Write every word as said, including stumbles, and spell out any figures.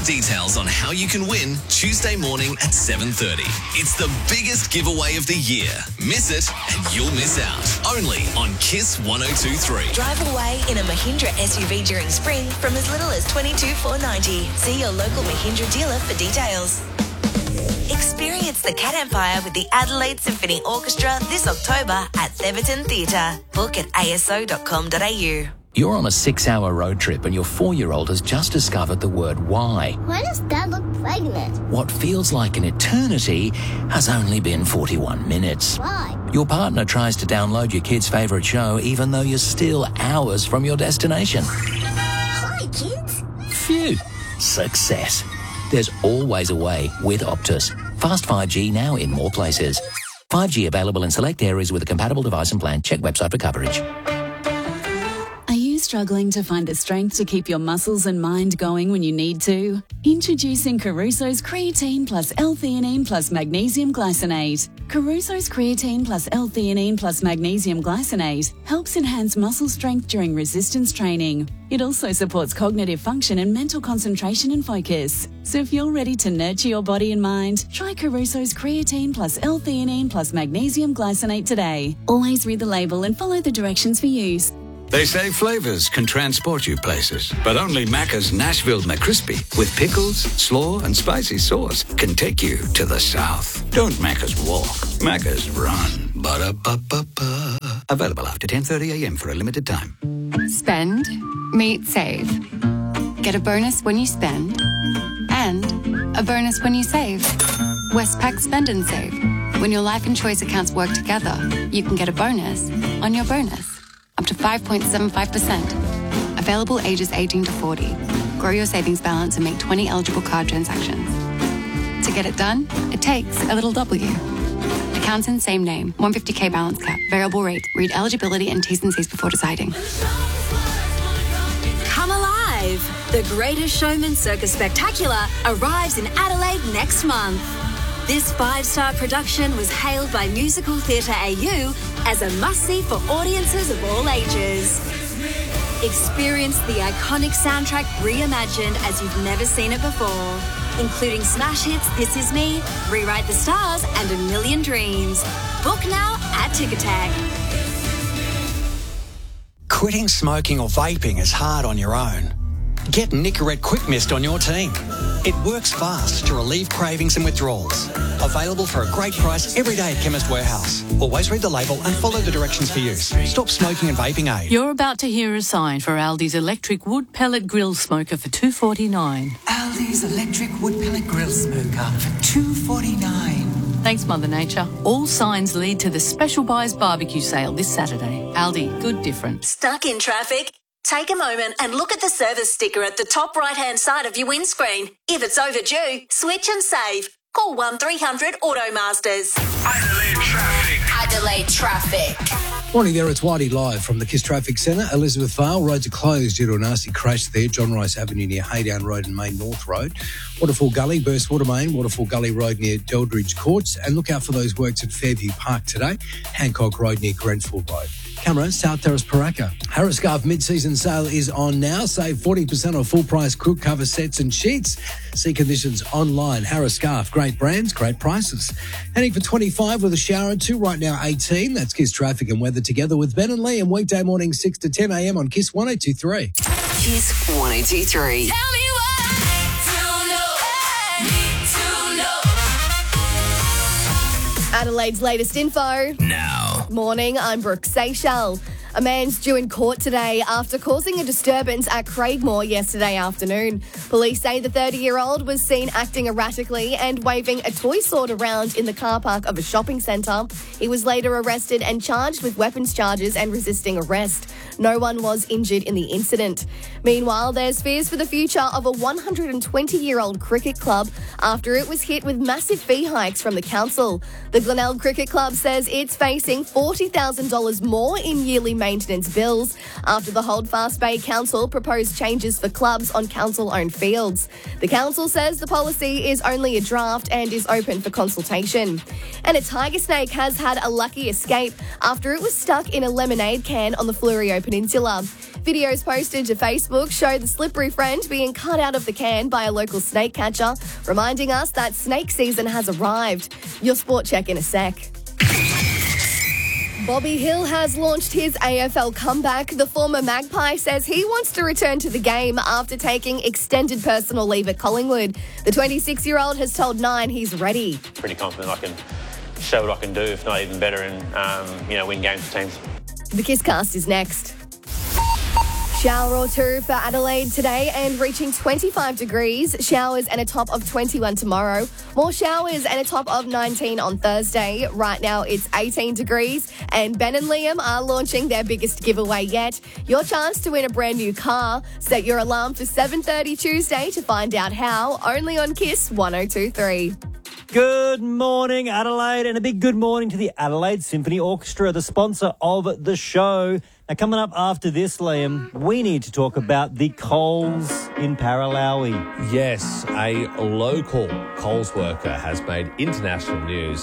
details on how you can win Tuesday morning at seven thirty. It's the biggest giveaway of the year. Miss it and you'll miss out. Only on Kiss one oh two three. Drive away in a Mahindra S U V during spring from as little as twenty-two thousand four hundred ninety. See your local Mahindra dealer for details. Experience the Cat Empire with the Adelaide Symphony Orchestra this October at Theberton Theatre. Book at a s o dot com dot a u. You're on a six-hour road trip and your four-year-old has just discovered the word why. Why does Dad look pregnant? What feels like an eternity has only been forty-one minutes. Why? Your partner tries to download your kid's favourite show even though you're still hours from your destination. Hi, kids. Phew. Success. There's always a way with Optus. Fast five G now in more places. five G available in select areas with a compatible device and plan. Check website for coverage. Are you struggling to find the strength to keep your muscles and mind going when you need to? Introducing Caruso's Creatine Plus L-Theanine Plus Magnesium Glycinate. Caruso's Creatine Plus L-Theanine Plus Magnesium Glycinate helps enhance muscle strength during resistance training. It also supports cognitive function and mental concentration and focus. So if you're ready to nurture your body and mind, try Caruso's Creatine Plus L-Theanine Plus Magnesium Glycinate today. Always read the label and follow the directions for use. They say flavours can transport you places, but only Macca's Nashville McCrispy with pickles, slaw and spicy sauce can take you to the south. Don't Macca's walk, Macca's run. Ba-da-ba-ba-ba. Available after ten thirty a m for a limited time. Spend, meet, save. Get a bonus when you spend and a bonus when you save. Westpac Spend and Save. When your life and choice accounts work together, you can get a bonus on your bonus. Up to five point seven five percent. Available ages eighteen to forty. Grow your savings balance and make twenty eligible card transactions. To get it done, it takes a little W. Accounts in same name. one hundred fifty k balance cap. Variable rate. Read eligibility and T's and C's before deciding. Come alive! The Greatest Showman Circus Spectacular arrives in Adelaide next month. This five-star production was hailed by Musical Theatre A U as a must-see for audiences of all ages. Experience the iconic soundtrack reimagined as you've never seen it before, including smash hits This Is Me, Rewrite the Stars and A Million Dreams. Book now at Ticketek. Quitting smoking or vaping is hard on your own. Get Nicorette Quick Mist on your team. It works fast to relieve cravings and withdrawals. Available for a great price every day at Chemist Warehouse. Always read the label and follow the directions for use. Stop smoking and vaping aid. You're about to hear a sign for Aldi's electric wood pellet grill smoker for two dollars forty-nine. Aldi's electric wood pellet grill smoker for two dollars forty-nine. Thanks, Mother Nature. All signs lead to the Special Buys barbecue sale this Saturday. Aldi, good difference. Stuck in traffic? Take a moment and look at the service sticker at the top right-hand side of your windscreen. If it's overdue, switch and save. Call one three hundred Automasters. Adelaide Traffic. Adelaide Traffic. Morning there, it's Whitey live from the Kiss Traffic Centre. Elizabeth Vale, roads are closed due to a nasty crash there. John Rice Avenue near Haydown Road and Main North Road. Waterfall Gully, Burst Water Main, Waterfall Gully Road near Deldridge Courts. And look out for those works at Fairview Park today. Hancock Road near Grenfell Road. Camera, South Terrace, Paraka. Harris Scarf mid-season sale is on now. Save forty percent on full-price quilt cover sets and sheets. See conditions online. Harris Scarf, great brands, great prices. Heading for twenty-five with a shower at two, right now eighteen. That's Kiss Traffic and Weather together with Ben and Lee and weekday morning six to ten a m on Kiss one oh two three. Kiss one oh two three. Tell me what I need to know. Adelaide's latest info. Now. Morning, I'm Brooke Seychelles. A man's due in court today after causing a disturbance at Craigmore yesterday afternoon. Police say the thirty-year-old was seen acting erratically and waving a toy sword around in the car park of a shopping centre. He was later arrested and charged with weapons charges and resisting arrest. No one was injured in the incident. Meanwhile, there's fears for the future of a one hundred twenty-year-old cricket club after it was hit with massive fee hikes from the council. The Glenelg Cricket Club says it's facing forty thousand dollars more in yearly maintenance bills after the Holdfast Bay Council proposed changes for clubs on council-owned fields. The council says the policy is only a draft and is open for consultation. And a tiger snake has had a lucky escape after it was stuck in a lemonade can on the Fleurieu Peninsula. Videos posted to Facebook show the slippery friend being cut out of the can by a local snake catcher, reminding us that snake season has arrived. Your sport check in a sec. Bobby Hill has launched his A F L comeback. The former Magpie says he wants to return to the game after taking extended personal leave at Collingwood. The twenty-six-year-old has told Nine he's ready. Pretty confident I can show what I can do, if not even better, and um, you know, win games for teams. The Kisscast is next. Shower or two for Adelaide today and reaching twenty-five degrees. Showers and a top of twenty-one tomorrow. More showers and a top of nineteen on Thursday. Right now it's eighteen degrees and Ben and Liam are launching their biggest giveaway yet. Your chance to win a brand new car. Set your alarm for seven thirty Tuesday to find out how. Only on Kiss one oh two three. Good morning, Adelaide, and a big good morning to the Adelaide Symphony Orchestra, the sponsor of the show. Now, coming up after this, Liam, we need to talk about the Coles in Paralowie. Yes, a local Coles worker has made international news